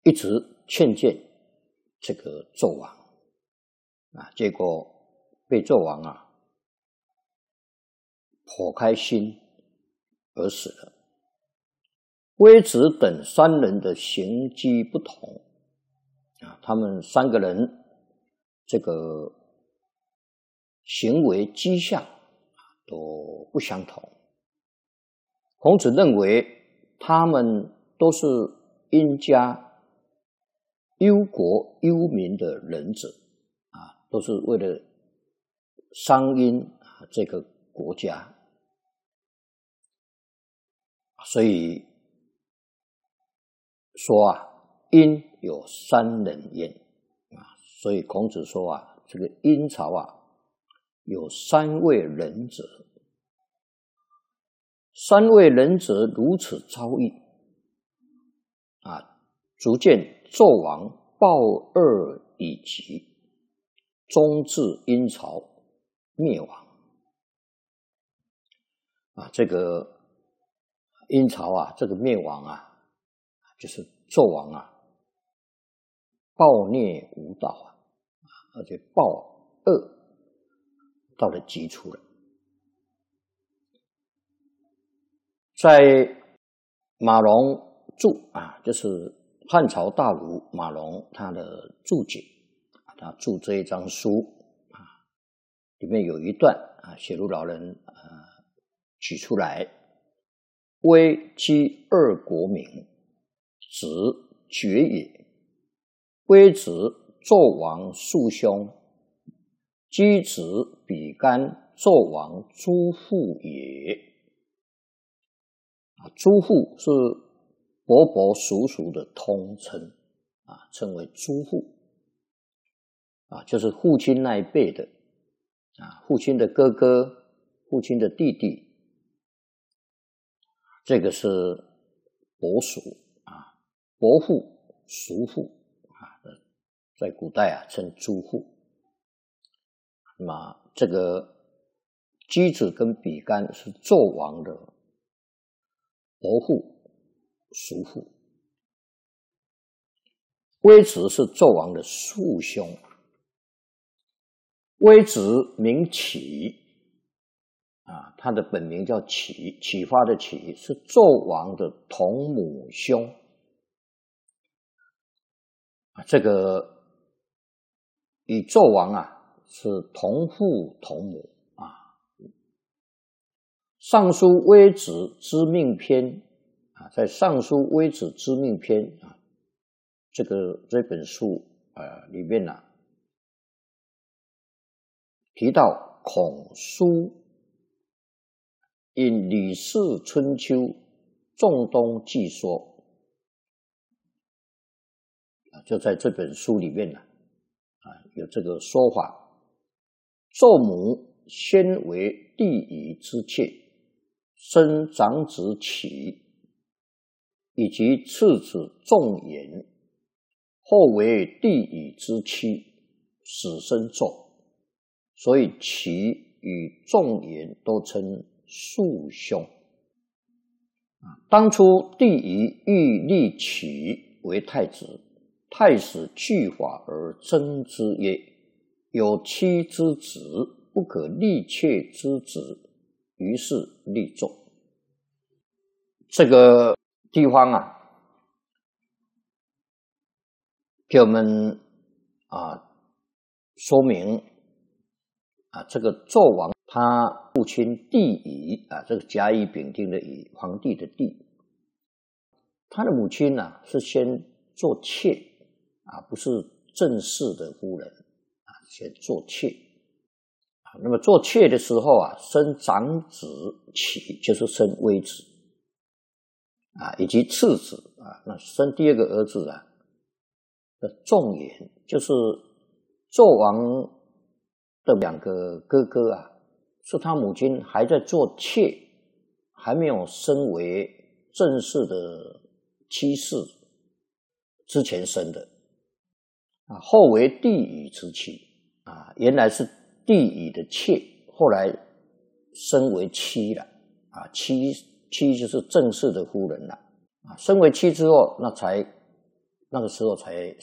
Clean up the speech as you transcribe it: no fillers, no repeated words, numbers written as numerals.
一直劝谏这个纣王啊，结果被纣王啊剖开心而死了。微子等3人的行迹不同啊，他们3个人这个行为迹象都不相同。孔子认为他们都是殷家忧国忧民的人者啊，都是为了商殷这个国家，所以说啊，殷有3人焉啊，所以孔子说啊，这个殷朝啊有3位仁者，3位仁者如此遭遇啊，足见纣王暴恶以极，终至殷朝灭亡啊。这个殷朝啊，这个灭亡啊，就是纣王啊暴虐无道啊，而且暴恶到了极处了。在马融注啊，就是汉朝大儒马融他的注解，他注这一章书啊，里面有一段啊，写入老人举出来：微姬2国民，子绝也。微子纣王庶兄，姬子比干纣王诸父也。诸父是伯伯叔叔的通称啊，称为诸父啊，就是父亲那一辈的啊，父亲的哥哥、父亲的弟弟，这个是伯叔啊，伯父、叔父啊，在古代啊称诸父。那么这个姬子跟比干是纣王的伯父、叔父，微子是纣王的庶兄。微子名启啊，他的本名叫启，启发的启，是纣王的同母兄啊。这个与纣王啊是同父同母啊。尚书微子知命篇啊，在尚书微子知命篇啊这本书里面呢提到孔书因吕氏春秋仲冬季说就在这本书里面呢有这个说法：纣母先为弟乙之妾，生长子启，以及次子仲衍，后为弟乙之妻，始生纣，所以启与仲衍都称庶兄。当初弟乙欲立启为太子，太史据法而争之曰：有妻之子，不可立妾之子，于是立纣。这个地方啊，给我们说明这个纣王他父亲弟乙这个甲乙丙丁的乙，皇帝的帝，他的母亲是先做妾不是正式的夫人先做妾那么做妾的时候生长子启，就是生微子以及次子那生第2个儿子仲衍，就是纣王的2个哥哥是他母亲还在做妾，还没有升为正式的妻室之前生的后为弟乙之妻原来是弟乙的妾，后来升为妻了妻就是正式的夫人了升为妻之后，那才那个时候才